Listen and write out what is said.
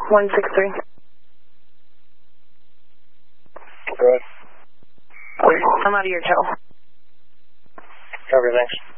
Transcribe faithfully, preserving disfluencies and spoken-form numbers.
one six three. Good. I'm out of your tow. Copy, thanks.